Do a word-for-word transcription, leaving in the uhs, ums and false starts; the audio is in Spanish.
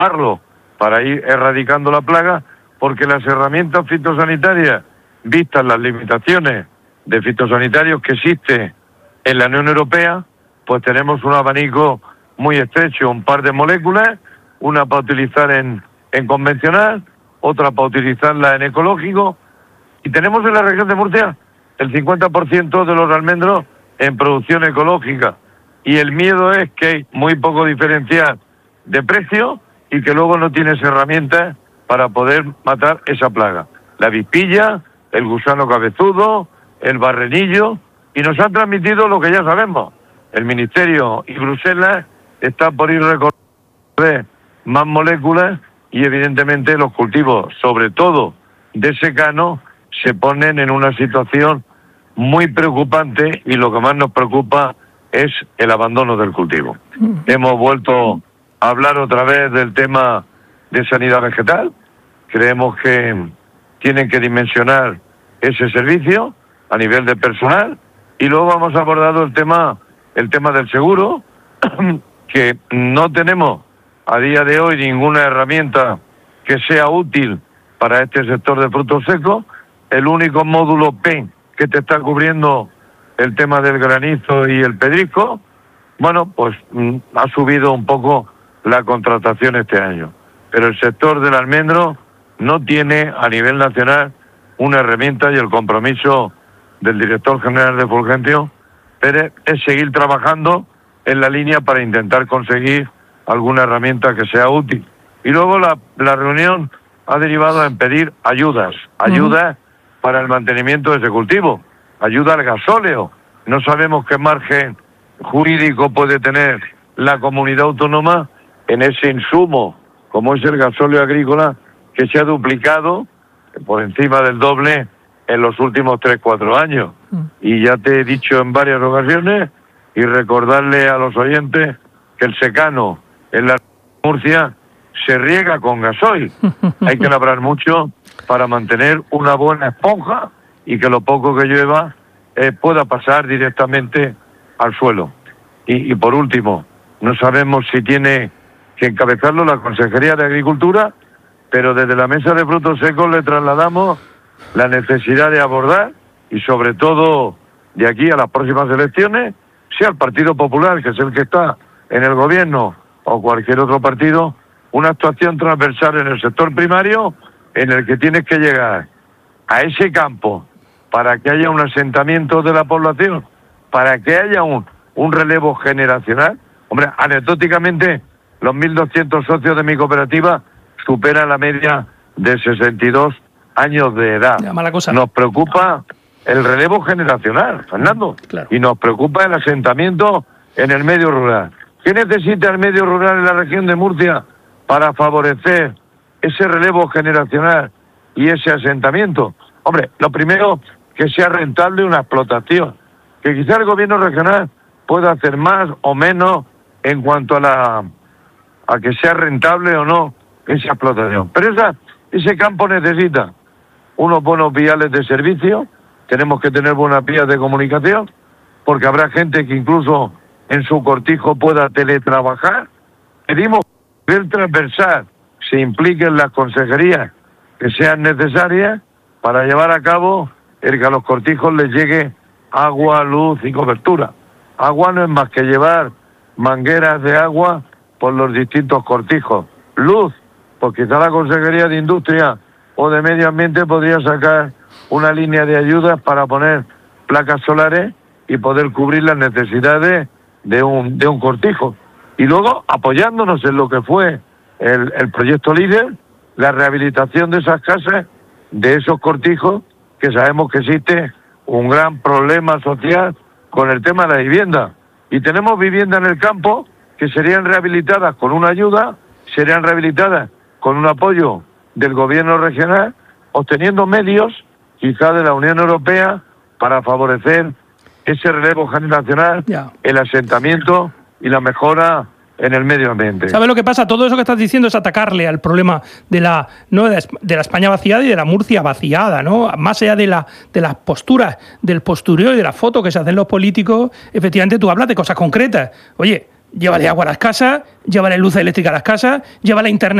para ir erradicando la plaga, porque las herramientas fitosanitarias, vistas las limitaciones de fitosanitarios que existe en la Unión Europea, pues tenemos un abanico muy estrecho, un par de moléculas, una para utilizar en, en convencional, otra para utilizarla en ecológico, y tenemos en la región de Murcia el cincuenta por ciento de los almendros en producción ecológica, y el miedo es que hay muy poco diferencial de precio y que luego no tienes herramientas para poder matar esa plaga. La avispilla, el gusano cabezudo, el barrenillo, y nos han transmitido lo que ya sabemos. El Ministerio y Bruselas está por ir recorriendo más moléculas y evidentemente los cultivos, sobre todo de secano, se ponen en una situación muy preocupante, y lo que más nos preocupa es el abandono del cultivo. Mm. Hemos vuelto a hablar otra vez del tema de sanidad vegetal. Creemos que tienen que dimensionar ese servicio a nivel de personal, y luego hemos abordado el tema el tema del seguro, que no tenemos a día de hoy ninguna herramienta que sea útil para este sector de frutos secos. El único módulo P que te está cubriendo el tema del granizo y el pedrisco, bueno, pues mm, ha subido un poco la contratación este año. Pero el sector del almendro no tiene a nivel nacional una herramienta, y el compromiso del director general de Fulgencio Pérez es seguir trabajando en la línea para intentar conseguir alguna herramienta que sea útil. Y luego la, la reunión ha derivado en pedir ayudas, ayudas uh-huh. para el mantenimiento de ese cultivo, ayuda al gasóleo. No sabemos qué margen jurídico puede tener la comunidad autónoma en ese insumo, como es el gasóleo agrícola, que se ha duplicado por encima del doble en los últimos tres, cuatro años. Mm. Y ya te he dicho en varias ocasiones, y recordarle a los oyentes, que el secano en la Murcia se riega con gasoil. Hay que labrar mucho para mantener una buena esponja y que lo poco que llueva eh, pueda pasar directamente al suelo. Y, y por último, no sabemos si tiene que encabezarlo la Consejería de Agricultura, pero desde la Mesa de Frutos Secos le trasladamos la necesidad de abordar, y sobre todo de aquí a las próximas elecciones, sea el Partido Popular, que es el que está en el gobierno, o cualquier otro partido, una actuación transversal en el sector primario, en el que tienes que llegar a ese campo para que haya un asentamiento de la población, para que haya un, un relevo generacional. Hombre, anecdóticamente, los mil doscientos socios de mi cooperativa superan la media de sesenta y dos años de edad. Mala cosa. Nos preocupa el relevo generacional, Fernando, claro. y nos preocupa el asentamiento en el medio rural. ¿Qué necesita el medio rural en la región de Murcia para favorecer ese relevo generacional y ese asentamiento? Hombre, lo primero, que sea rentable una explotación, que quizá el gobierno regional pueda hacer más o menos en cuanto a la a que sea rentable o no esa explotación. Pero esa, ese campo necesita unos buenos viales de servicio, tenemos que tener buenas vías de comunicación, porque habrá gente que incluso en su cortijo pueda teletrabajar. Pedimos que el transversal se implique en las consejerías que sean necesarias para llevar a cabo el que a los cortijos les llegue agua, luz y cobertura. Agua no es más que llevar mangueras de agua por los distintos cortijos. Luz, pues quizá la Consejería de Industria o de Medio Ambiente podría sacar una línea de ayudas para poner placas solares y poder cubrir las necesidades de un de un cortijo. Y luego, apoyándonos en lo que fue el, el proyecto líder, la rehabilitación de esas casas, de esos cortijos, que sabemos que existe un gran problema social con el tema de la vivienda. Y tenemos vivienda en el campo que serían rehabilitadas con una ayuda, serían rehabilitadas con un apoyo del gobierno regional, obteniendo medios, quizá de la Unión Europea, para favorecer ese relevo generacional, yeah. el asentamiento y la mejora en el medio ambiente. ¿Sabes lo que pasa? Todo eso que estás diciendo es atacarle al problema de la no de la España vaciada y de la Murcia vaciada, ¿no? Más allá de la de las posturas, del postureo y de la foto que se hacen los políticos, efectivamente tú hablas de cosas concretas. Oye, llévale agua a las casas, llévale luz eléctrica a las casas, llévale internet